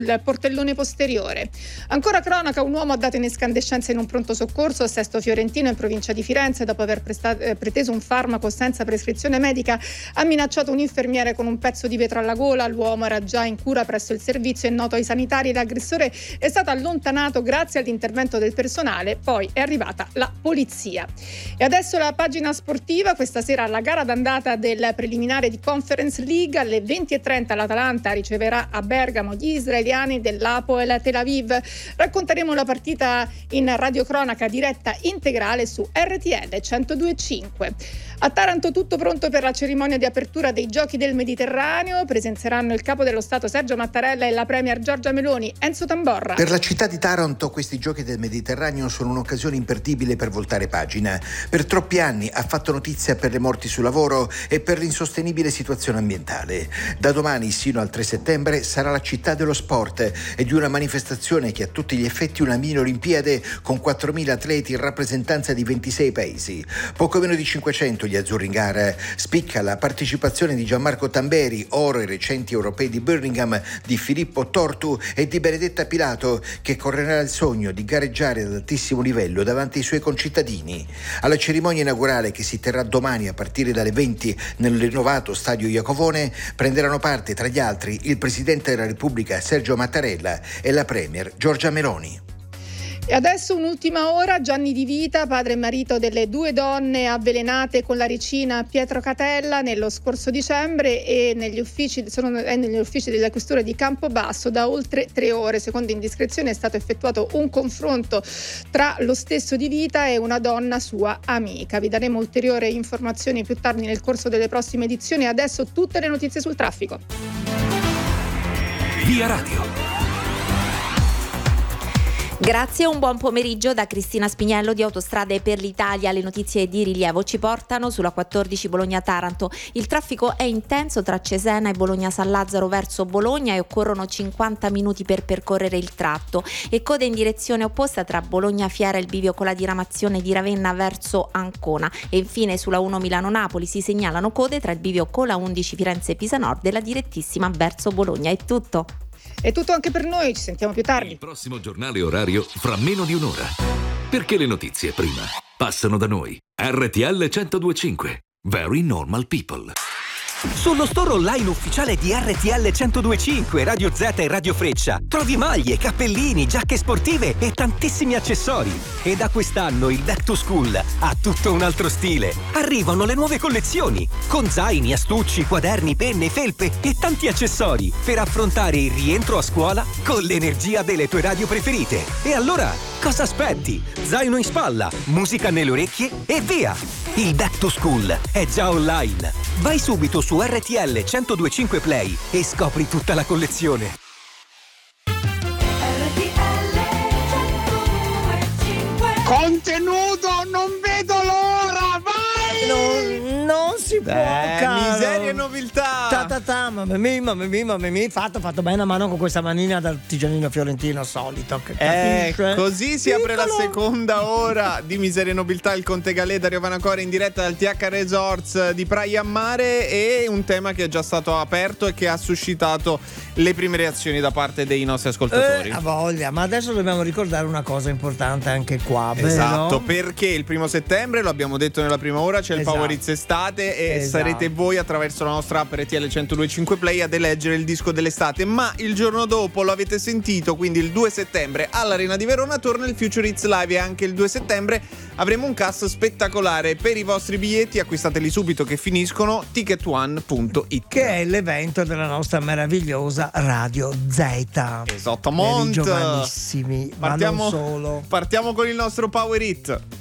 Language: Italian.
il portellone posteriore. Ancora cronaca, un uomo ha dato in escandescenza in un pronto soccorso a Sesto Fiorentino in provincia di Firenze dopo aver preteso un farmaco senza prescrizione medica. Ha minacciato un infermiere con un pezzo di vetro alla gola. L'uomo era già in cura presso il servizio, è noto ai sanitari. L'aggressore è stato allontanato grazie all'intervento del personale, poi è arrivata la polizia. E adesso la pagina sportiva. Questa sera la gara d'andata del preliminare di Conference League. Alle 20:30 l'Atalanta riceverà a Bergamo gli israeliani dell'Hapoel Tel Aviv. Racconteremo la partita in radiocronaca diretta integrale su RTL 102.5. A Taranto tutto pronto per la cerimonia di apertura dei Giochi del Mediterraneo. Presenzeranno il capo dello Stato Sergio Mattarella e la premier Giorgia Meloni. Enzo Tamborra. Per la città di Taranto questi Giochi del Mediterraneo sono un'occasione imperdibile per voltare pagina. Per troppi anni ha fatto notizia per le morti sul lavoro e per l'insostenibile situazione ambientale. Da domani sino al 3 settembre sarà la città dello sport e di una manifestazione che ha a tutti gli effetti una mini Olimpiade con 4.000 atleti in rappresentanza di 26 paesi. Poco meno di 500 gli azzurri in gara. Spicca la partecipazione di Gianmarco Tamberi, oro ai recenti europei di Birmingham, di Filippo Tortu e di Benedetta Pilato, che correrà il sogno di gareggiare ad altissimo livello davanti ai suoi concittadini. Alla cerimonia inaugurale, che si terrà domani a partire dalle 20 nel rinnovato stadio Iacovone, prenderanno parte tra gli altri il Presidente della Repubblica Sergio Mattarella e la Premier Giorgia Meloni. E adesso un'ultima ora. Gianni Di Vita, padre e marito delle due donne avvelenate con la ricina a Pietro Catella nello scorso dicembre, e negli uffici della questura di Campobasso da oltre 3 ore. Secondo indiscrezione è stato effettuato un confronto tra lo stesso Di Vita e una donna sua amica. Vi daremo ulteriori informazioni più tardi nel corso delle prossime edizioni. Adesso tutte le notizie sul traffico. Via Radio. Grazie, un buon pomeriggio da Cristina Spiniello di Autostrade per l'Italia. Le notizie di rilievo ci portano sulla 14 Bologna-Taranto. Il traffico è intenso tra Cesena e Bologna-San Lazzaro verso Bologna e occorrono 50 minuti per percorrere il tratto, e code in direzione opposta tra Bologna-Fiera e il bivio con la diramazione di Ravenna verso Ancona. E infine sulla 1 Milano-Napoli si segnalano code tra il bivio con la 11 Firenze-Pisa Nord e la direttissima verso Bologna. È tutto. È tutto anche per noi, ci sentiamo più tardi. Il prossimo giornale orario fra meno di un'ora. Perché le notizie prima passano da noi. RTL 102.5. Very normal people. Sullo store online ufficiale di RTL 102.5, Radio Z e Radio Freccia trovi maglie, cappellini, giacche sportive e tantissimi accessori. E da quest'anno il Back to School ha tutto un altro stile. Arrivano le nuove collezioni con zaini, astucci, quaderni, penne, felpe e tanti accessori per affrontare il rientro a scuola con l'energia delle tue radio preferite. E allora, cosa aspetti? Zaino in spalla, musica nelle orecchie e via! Il Back to School è già online. Vai subito su RTL 102.5 Play e scopri tutta la collezione. Contenuto, non vedo l'ora, vai! Non si può, caro. Miseria e nobiltà. Mamma mia, fatto bene a mano con questa manina d'artigianino fiorentino solito. Così si apre la seconda ora di Miseria e Nobiltà. Il Conte Galè, Dario Vanacore in diretta dal TH Resorts di Praia a Mare, e un tema che è già stato aperto e che ha suscitato le prime reazioni da parte dei nostri ascoltatori. A voglia, ma adesso dobbiamo ricordare una cosa importante anche qua. Esatto, vero? perché il 1 settembre, lo abbiamo detto nella prima ora, c'è il Power Hits estate e sarete voi attraverso la nostra app RTL 102.5 Play ad eleggere il disco dell'estate. Ma il giorno dopo, lo avete sentito, quindi il 2 settembre all'Arena di Verona torna il Future Hits Live, e anche il 2 settembre avremo un cast spettacolare. Per i vostri biglietti acquistateli subito che finiscono, ticketone.it, che è l'evento della nostra meravigliosa Radio Z. Esattamente. Giovanissimi, ma non solo. Partiamo con il nostro Power Hit.